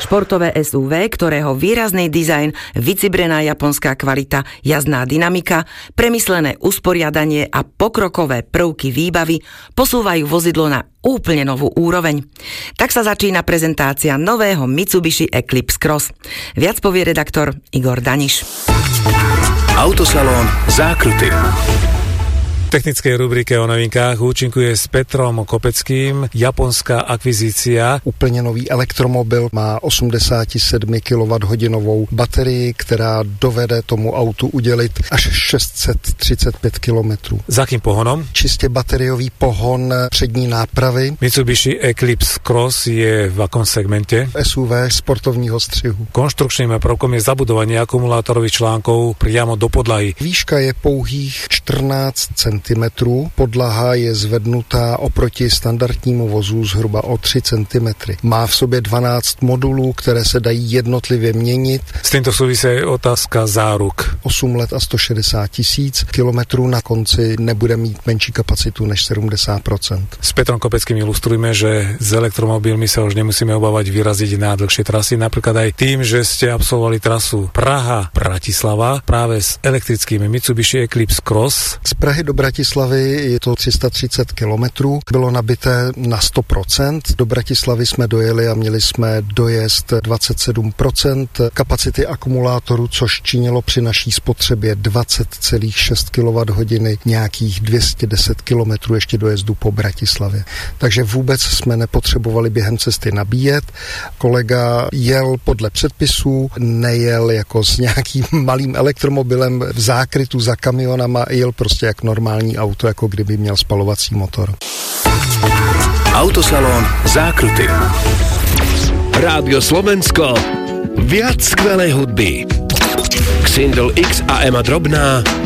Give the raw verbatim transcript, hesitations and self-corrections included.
Športové es ú vé, ktorého výrazný dizajn, vycibrená japonská kvalita, jazdná dynamika, premyslené usporiadanie a pokrokové prvky výbavy posúvajú vozidlo na úplne novú úroveň. Tak sa začína prezentácia nového Mitsubishi Eclipse Cross. Viac povie redaktor Igor Daniš. Autosalón Zákruty. V technickej rubrike o novinkách účinkuje s Petrom Kopeckým japonská akvizícia. Úplně nový elektromobil má osmdesátsedem kilowatthodin baterii, která dovede tomu autu udělit až šest set třicet pět kilometrů. Za akým pohonom? Čistě bateriový pohon přední nápravy. Mitsubishi Eclipse Cross je v akom segmente? es ú vé sportovního střihu. Konštrukčným prvkom je zabudovanie akumulátorových článkov priamo do podlahy. Výška je pouhých čtrnáct centimetrů, podlaha je zvednutá oproti standardnímu vozu zhruba o tři centimetry. Má v sobě dvanáct modulů, které se dají jednotlivě měnit. S týmto súvisí otázka záruk. osm let a sto šedesát tisíc kilometrů, na konci nebude mít menší kapacitu než sedmdesát procent. S Petrom Kopeckým ilustrujeme, že s elektromobilmi sa už nemusíme obávať vyraziť na dlhšie trasy, napríklad aj tým, že ste absolvovali trasu Praha-Bratislava práve s elektrickým Mitsubishi Eclipse Cross. Z Prahy do Bratislavy je to tři sta třicet kilometrů, bylo nabité na sto procent. Do Bratislavy jsme dojeli a měli jsme dojezd dvacet sedm procent kapacity akumulátoru, což činilo při naší spotřebě dvacet celá šest kilowatthodin, nějakých dvě stě deset kilometrů ještě dojezdu po Bratislavě. Takže vůbec jsme nepotřebovali během cesty nabíjet. Kolega jel podle předpisů, nejel jako s nějakým malým elektromobilem v zákrytu za kamionama, jel prostě jak normální auto, jako kdyby měl spalovací motor. Autosalón Zákruty. Rádio Slovensko. Viac skvelej hudby. Xindl X a Ema Drobná